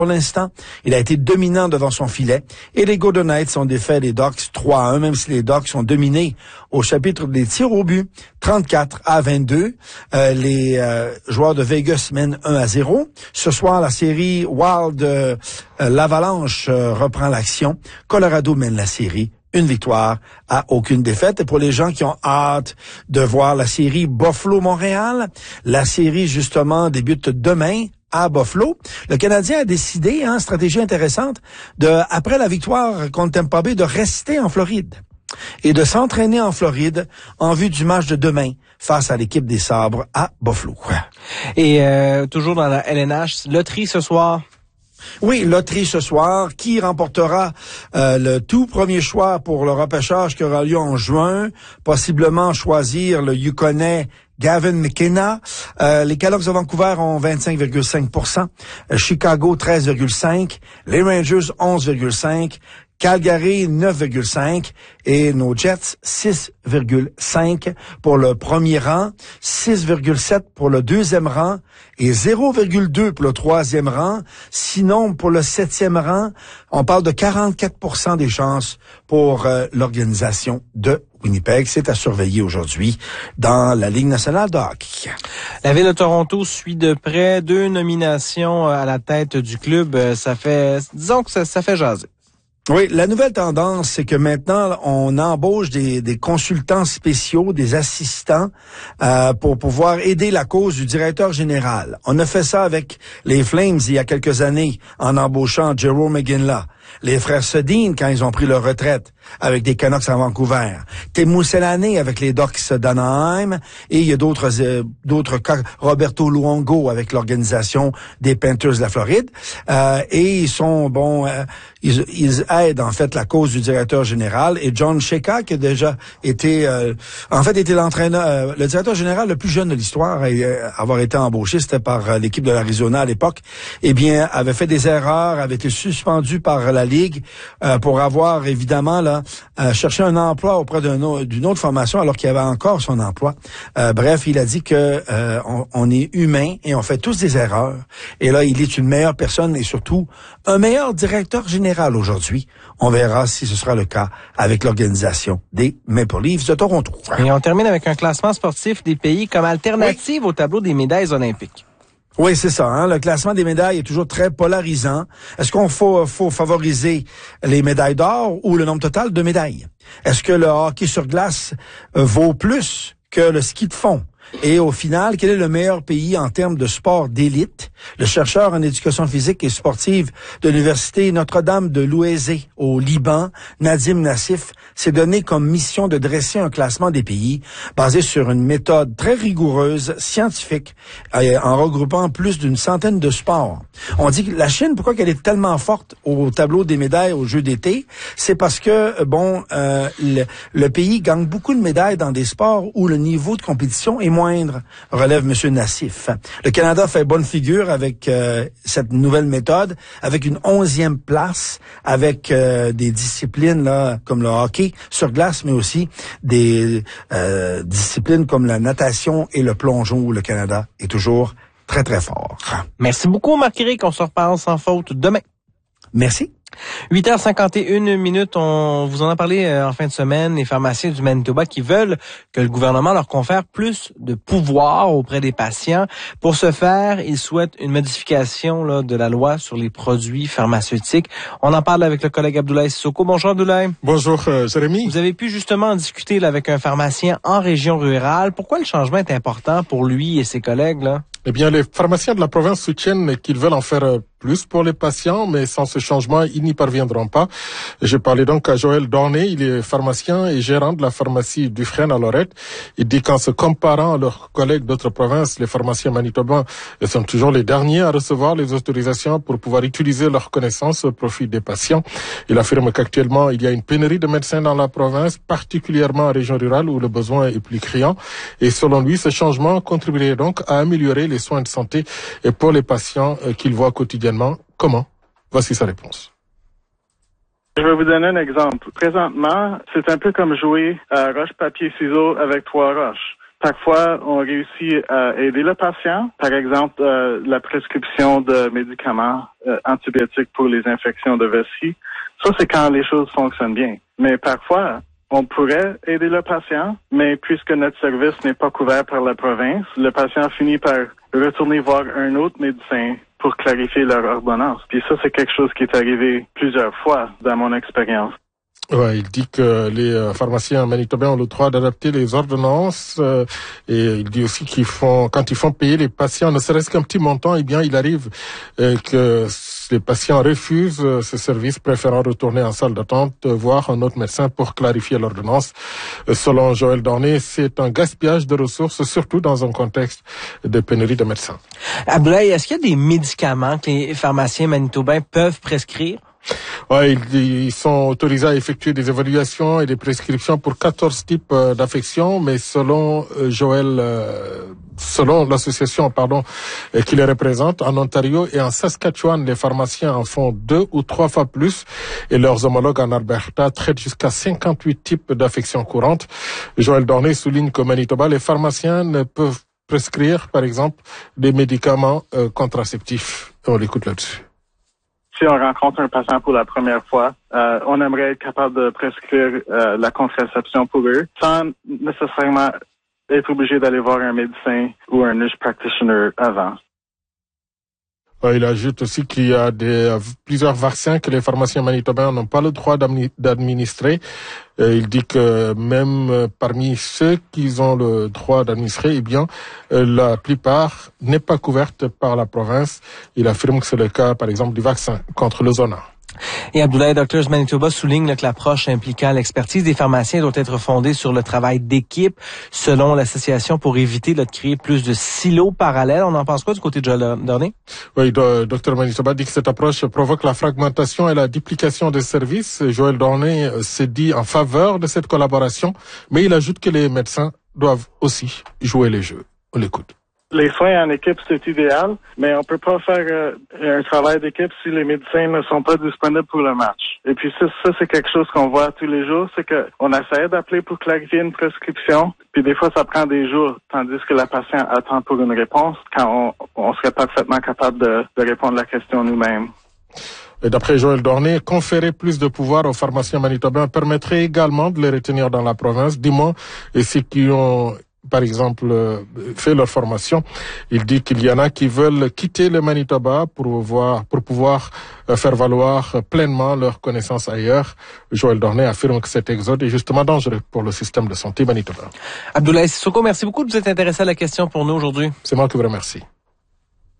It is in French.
Pour l'instant, il a été dominant devant son filet et les Golden Knights ont défait les Ducks 3-1, même si les Ducks ont dominé au chapitre des tirs au but 34-22. Les joueurs de Vegas mènent 1-0. Ce soir, la série Wild l'Avalanche reprend l'action. Colorado mène la série. Une victoire à aucune défaite. Et pour les gens qui ont hâte de voir la série Buffalo-Montréal, la série justement débute demain à Buffalo. Le Canadien a décidé, stratégie intéressante, après la victoire contre Tampa Bay, de rester en Floride et de s'entraîner en Floride en vue du match de demain face à l'équipe des Sabres à Buffalo. Et toujours dans la LNH, loterie ce soir. Oui, loterie ce soir. Qui remportera le tout premier choix pour le repêchage qui aura lieu en juin? Possiblement choisir le Yukonais Gavin McKenna. Les Canucks de Vancouver ont 25,5%. Chicago, 13,5%. Les Rangers, 11,5%. Calgary, 9,5 et nos Jets, 6,5 pour le premier rang, 6,7 pour le deuxième rang et 0,2 pour le troisième rang. Sinon, pour le septième rang, on parle de 44% des chances pour l'organisation de Winnipeg. C'est à surveiller aujourd'hui dans la Ligue nationale de hockey. La Ville de Toronto suit de près 2 nominations à la tête du club. Disons que ça fait jaser. Oui, la nouvelle tendance, c'est que maintenant, on embauche des consultants spéciaux, des assistants, pour pouvoir aider la cause du directeur général. On a fait ça avec les Flames il y a quelques années, en embauchant Jarome Iginla. Les frères Sedin, quand ils ont pris leur retraite, avec des Canucks à Vancouver. Teemu Selanne avec les Ducks d'Anaheim. Et il y a d'autres cas, Roberto Luongo avec l'organisation des Panthers de la Floride. Et ils sont, ils aident en fait la cause du directeur général. Et John Sheka, qui a déjà été, était l'entraîneur, le directeur général le plus jeune de l'histoire à avoir été embauché, c'était par l'équipe de l'Arizona à l'époque, avait fait des erreurs, avait été suspendu par la Ligue pour avoir évidemment cherché un emploi auprès d'une autre formation alors qu'il avait encore son emploi. Bref, il a dit que on est humain et on fait tous des erreurs. Et là, il est une meilleure personne et surtout un meilleur directeur général aujourd'hui. On verra si ce sera le cas avec l'organisation des Maple Leafs de Toronto. Et on termine avec un classement sportif des pays comme alternative au tableau des médailles olympiques. Oui, c'est ça. Le classement des médailles est toujours très polarisant. Est-ce qu'on faut favoriser les médailles d'or ou le nombre total de médailles? Est-ce que le hockey sur glace vaut plus que le ski de fond? Et au final, quel est le meilleur pays en termes de sport d'élite? Le chercheur en éducation physique et sportive de l'Université Notre-Dame de l'Ouézé au Liban, Nadim Nassif, s'est donné comme mission de dresser un classement des pays basé sur une méthode très rigoureuse, scientifique, en regroupant plus d'une centaine de sports. On dit que la Chine, pourquoi qu'elle est tellement forte au tableau des médailles aux Jeux d'été? C'est parce que, le pays gagne beaucoup de médailles dans des sports où le niveau de compétition est moindre, relève M. Nassif. Le Canada fait bonne figure avec cette nouvelle méthode, avec une 11e place, avec des disciplines là comme le hockey sur glace, mais aussi des disciplines comme la natation et le plongeon où le Canada est toujours très, très fort. Merci beaucoup, Marc-Éric. On se reparle sans faute demain. Merci. 8h51, on vous en a parlé en fin de semaine, les pharmaciens du Manitoba qui veulent que le gouvernement leur confère plus de pouvoir auprès des patients. Pour ce faire, ils souhaitent une modification de la loi sur les produits pharmaceutiques. On en parle avec le collègue Abdoulaye Sissoko. Bonjour Abdoulaye. Bonjour Jérémy. Vous avez pu justement en discuter avec un pharmacien en région rurale. Pourquoi le changement est important pour lui et ses collègues là? Eh bien, les pharmaciens de la province soutiennent qu'ils veulent en faire plus pour les patients, mais sans ce changement, ils n'y parviendront pas. J'ai parlé donc à Joël Dorné, il est pharmacien et gérant de la pharmacie Dufresne à Lorette. Il dit qu'en se comparant à leurs collègues d'autres provinces, les pharmaciens manitobains sont toujours les derniers à recevoir les autorisations pour pouvoir utiliser leurs connaissances au profit des patients. Il affirme qu'actuellement, il y a une pénurie de médecins dans la province, particulièrement en région rurale où le besoin est plus criant. Et selon lui, ce changement contribuerait donc à améliorer les soins de santé et pour les patients qu'il voit quotidiennement. Comment? Voici sa réponse. Je vais vous donner un exemple. Présentement, c'est un peu comme jouer à roche-papier-ciseaux avec 3 roches. Parfois, on réussit à aider le patient. Par exemple, la prescription de médicaments antibiotiques pour les infections de vessie. Ça, c'est quand les choses fonctionnent bien. Mais parfois, on pourrait aider le patient, mais puisque notre service n'est pas couvert par la province, le patient finit par retourner voir un autre médecin pour clarifier leur ordonnance. Puis ça, c'est quelque chose qui est arrivé plusieurs fois dans mon expérience. Ouais, il dit que les pharmaciens manitobains ont le droit d'adapter les ordonnances et il dit aussi quand ils font payer les patients, ne serait-ce qu'un petit montant, eh bien, il arrive que les patients refusent ce service, préférant retourner en salle d'attente, voir un autre médecin pour clarifier l'ordonnance. Selon Joël Dorné, c'est un gaspillage de ressources, surtout dans un contexte de pénurie de médecins. Abdoulaye, est-ce qu'il y a des médicaments que les pharmaciens manitobains peuvent prescrire? Ouais, ils sont autorisés à effectuer des évaluations et des prescriptions pour 14 types d'affections, mais selon selon l'association, qui les représente, en Ontario et en Saskatchewan, les pharmaciens en font 2 ou 3 fois plus et leurs homologues en Alberta traitent jusqu'à 58 types d'affections courantes. Joël Dorné souligne qu'au Manitoba, les pharmaciens ne peuvent prescrire, par exemple, des médicaments contraceptifs. On l'écoute là-dessus. Si on rencontre un patient pour la première fois, on aimerait être capable de prescrire la contraception pour eux sans nécessairement être obligé d'aller voir un médecin ou un nurse practitioner avant. Il ajoute aussi qu'il y a plusieurs vaccins que les pharmaciens manitobains n'ont pas le droit d'administrer. Il dit que même parmi ceux qui ont le droit d'administrer, eh bien, la plupart n'est pas couverte par la province. Il affirme que c'est le cas, par exemple, du vaccin contre le zona. Et Abdoulaye, Doctors Manitoba souligne que l'approche impliquant l'expertise des pharmaciens doit être fondée sur le travail d'équipe, selon l'association, pour éviter de créer plus de silos parallèles. On en pense quoi du côté de Joël Dorné? Oui, Dr Manitoba dit que cette approche provoque la fragmentation et la duplication des services. Joël Dorné s'est dit en faveur de cette collaboration, mais il ajoute que les médecins doivent aussi jouer les jeux. On l'écoute. Les soins en équipe, c'est idéal, mais on peut pas faire un travail d'équipe si les médecins ne sont pas disponibles pour le match. Et puis ça c'est quelque chose qu'on voit tous les jours, c'est que on essaie d'appeler pour clarifier une prescription, puis des fois ça prend des jours, tandis que la patiente attend pour une réponse quand on serait parfaitement capable de répondre à la question nous-mêmes. Et d'après Joël Dorné, conférer plus de pouvoir aux pharmaciens manitobains permettrait également de les retenir dans la province, du moins, et ceux qui ont par exemple, fait leur formation. Il dit qu'il y en a qui veulent quitter le Manitoba pour pouvoir faire valoir pleinement leurs connaissances ailleurs. Joël Dorné affirme que cet exode est justement dangereux pour le système de santé manitobain. Abdoulaye Sissoko, merci beaucoup de vous être intéressé à la question pour nous aujourd'hui. C'est moi qui vous remercie.